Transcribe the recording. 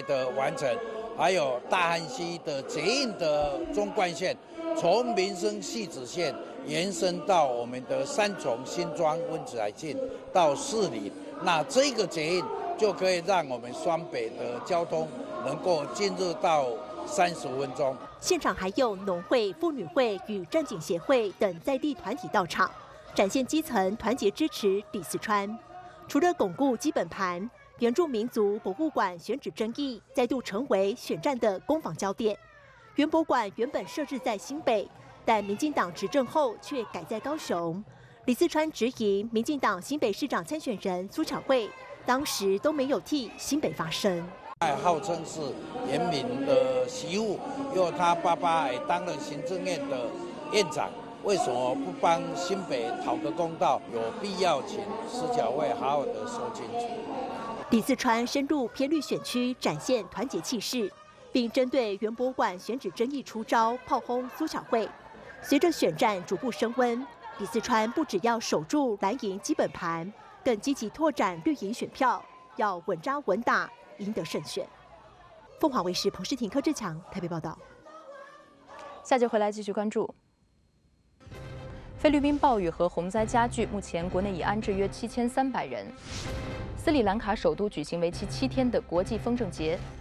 的完成，还有大汉溪的捷运的纵贯线，从民生汐止线延伸到我们的三重、新庄、温子海径到士林，那这个捷运就可以让我们双北的交通能够进入到30分钟。 现场还有农会、妇女会与战警协会等在地团体到场，展现基层团结支持李四川。除了巩固基本盘，原住民族博物馆选址争议再度成为选战的攻防焦点。原博馆原本设置在新北，但民进党执政后却改在高雄。李四川质疑民进党新北市长参选人苏巧慧当时都没有替新北发声。 号称是严敏的媳妇，又他爸爸也当了行政院的院长。为什么不帮新北讨个公道？有必要请苏巧慧好好的说清楚。 李四川深入偏绿选区，展现团结气势，并针对原博馆选址争议出招，炮轰苏巧慧。随着选战逐步升温，李四川不只要守住蓝营基本盘，更积极拓展绿营选票，要稳扎稳打，赢得胜选。凤凰卫视彭诗婷、柯志强台北报道。 下节回来继续关注。菲律宾暴雨和洪灾加剧，目前国内已安置约7300人。斯里兰卡首都举行为期7天的国际风筝节，